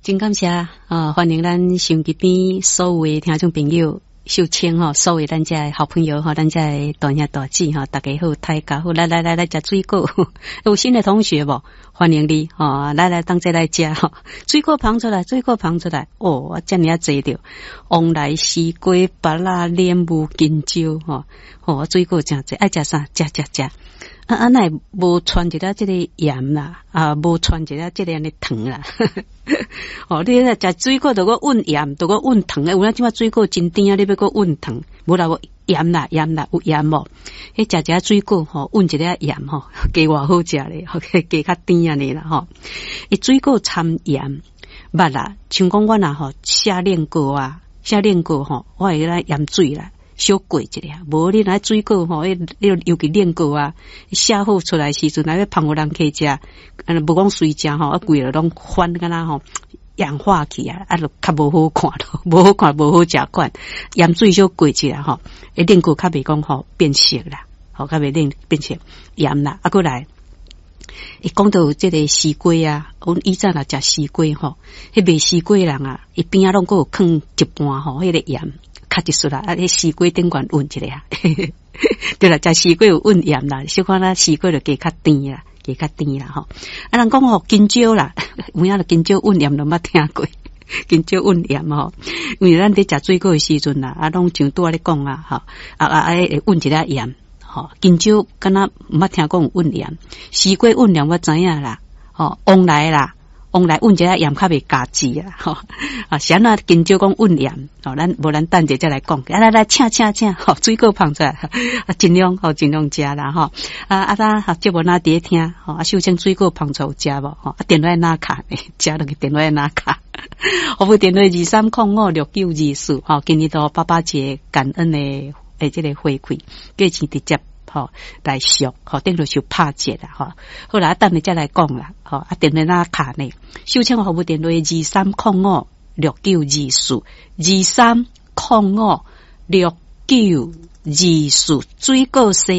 真感谢欢迎咱手机边所有的听众朋友秀清所有咱这的好朋友咱这的大兄大姊大家好，大家好，来吃水果有新的同学不？欢迎你来当这来吃水果捧出来哦，这么济着往来西瓜、芭乐、莲雾、金蕉水果真济，爱吃啥吃那无穿一个这个盐啦无穿一个这个安尼糖啦你咧食水果都个混盐都个混糖有那即马水果真甜你要个混糖无啦无盐啦有盐无迄食一个水果混一个盐加偌好食咧加较甜安尼啦伊水果掺盐捌啦像讲我若写练过我会来盐水啦小过一下，无你若水果尤其练过写好出来时阵要捧互人客食，无讲随食规个拢翻敢若氧化去就较无好看咯，无好食款。盐水小过一下会练过较袂讲变色啦，较袂练变色盐啦，过来。伊讲到这个西瓜阮以前若食西瓜迄卖西瓜人伊边拢有放一半迄个盐。卡一束啦，迄西瓜顶管混一下对啦，食西瓜有混盐啦，小可那西瓜就加较甜啦人讲金蕉啦，有影金蕉混盐都捌听过，金蕉混盐因为咱伫食水果的时阵啦，拢像拄仔咧讲会混一下盐金蕉敢若毋捌听讲有混盐，西瓜混盐我知影啦往来混一下盐较袂加字是安怎金蕉讲混盐咱等者再来讲来请水果捧出来尽量食啦节目哪伫听秀清水果捧出食无电话拿卡食落去电话拿卡我付电话23056924今日到爸爸节感恩的这个回馈价钱直接来俗顶落就拍折啦好啦等下再来讲啦电话哪卡呢秀清服务电话23056924水果西